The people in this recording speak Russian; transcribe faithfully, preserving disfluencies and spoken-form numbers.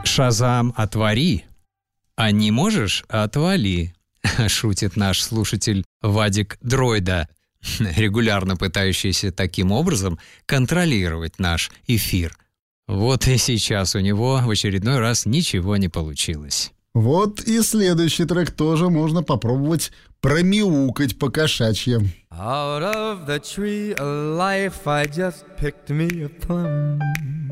«Шазам, отвори, а не можешь — отвали», — шутит наш слушатель Вадик Дройда, регулярно пытающийся таким образом контролировать наш эфир. Вот и сейчас у него в очередной раз ничего не получилось. Вот и следующий трек тоже можно попробовать промяукать по-кошачьи. Out of the tree of life I just picked me a plum.